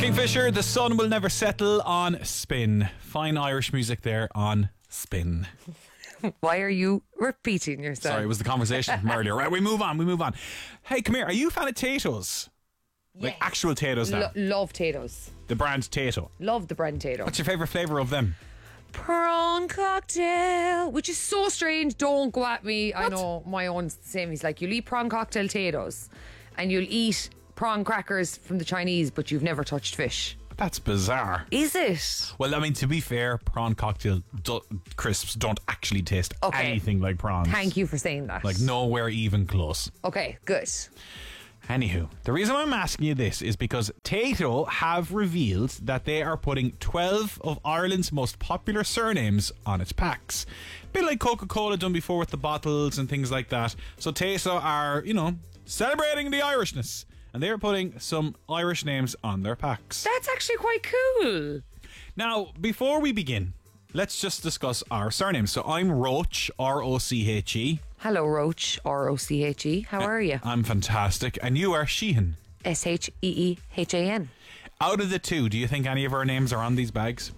Kingfisher, The Sun Will Never Settle on Spin. Fine Irish music there on Spin. Why are you repeating yourself? Sorry, it was the conversation from earlier. Right, we move on. Hey, come here. Are you a fan of Tato's? Yes. Like actual Tato's now? Love Tato's. The brand Tato. Love the brand Tato. What's your favourite flavour of them? Prawn cocktail, which is so strange. Don't go at me. What? I know my own's the same. He's like, you'll eat prawn cocktail Tato's and you'll eat prawn crackers from the Chinese, but you've never touched fish. That's bizarre. Is it? Well, I mean, to be fair, prawn cocktail crisps don't actually taste anything like prawns. Thank you for saying that. Like nowhere even close. Okay, good. Anywho, the reason I'm asking you this is because Tato have revealed that they are putting 12 of Ireland's most popular surnames on its packs. A bit like Coca-Cola done before with the bottles and things like that. So Tato are, celebrating the Irishness. And they're putting some Irish names on their packs. That's actually quite cool. Now, before we begin, let's just discuss our surnames. So I'm Roche, R-O-C-H-E. Hello, Roche, R-O-C-H-E. How are you? I'm fantastic. And you are Sheehan. S-H-E-E-H-A-N. Out of the two, do you think any of our names are on these bags?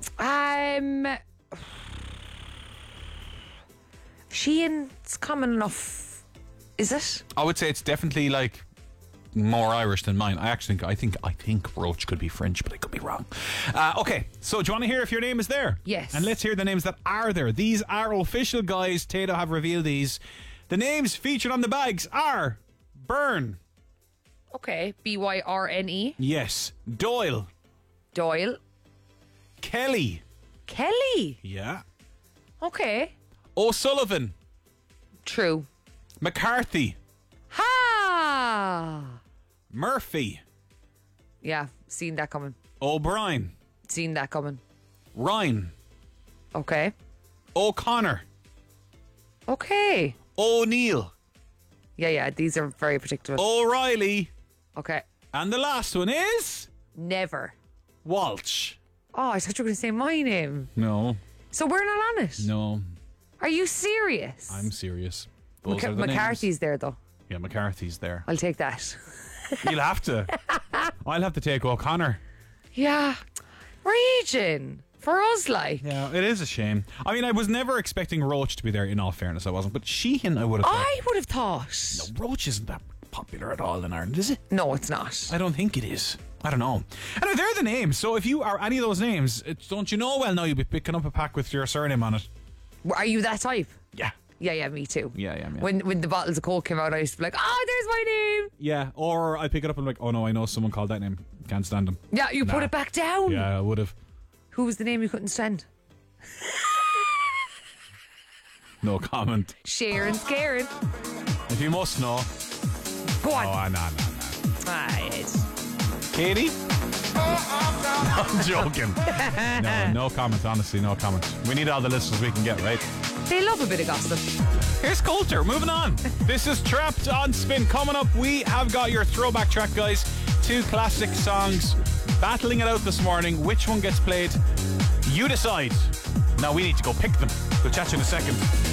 Sheehan's common enough. Is it? I would say it's definitely like more Irish than mine. I think Roche could be French, but I could be wrong. Okay, so do you want to hear if your name is there? Yes. And let's hear the names that are there. These are official, guys. Tato have revealed these. The names featured on the bags are Byrne. Okay, B-Y-R-N-E. Yes. Doyle. Doyle. Kelly. Kelly. Yeah. Okay. O'Sullivan. True. McCarthy. Ha! Murphy. Yeah, seen that coming. O'Brien. Seen that coming. Ryan. Okay. O'Connor. Okay. O'Neill. Yeah, these are very particular. O'Reilly. Okay. And the last one is Never. Walsh. Oh, I thought you were going to say my name. No. So we're not on it? No. Are you serious? I'm serious. Those are the McCarthy's names. there, though. Yeah, McCarthy's there. I'll take that. You'll have to. I'll have to take O'Connor. Yeah. Region. For us, like. Yeah, it is a shame. I mean, I was never expecting Roche to be there, in all fairness, I wasn't. But Sheehan, I would have thought. I would have thought. No, Roche isn't that popular at all in Ireland, is it? No, it's not. I don't think it is. I don't know. Anyway, they're the names. So if you are any of those names, don't you know well now you'll be picking up a pack with your surname on it. Are you that type? Yeah. Yeah, me too. Yeah. When the bottles of Coke came out, I used to be like, oh, there's my name. Yeah, or I pick it up and I'm like, oh no, I know someone called that name. Can't stand them. Yeah, you put it back down. Yeah, I would have. Who was the name you couldn't stand? No comment. Sharon Scarin. If you must know. Go on. Oh, no. Right. Katie? I'm joking. No comment, honestly, no comment. We need all the listeners we can get, right? They love a bit of gossip. Here's Coulter, moving on. This is Trapped on Spin. Coming up, we have got your throwback track, guys. 2 classic songs. Battling it out this morning. Which one gets played? You decide. Now we need to go pick them. We'll chat to you in a second.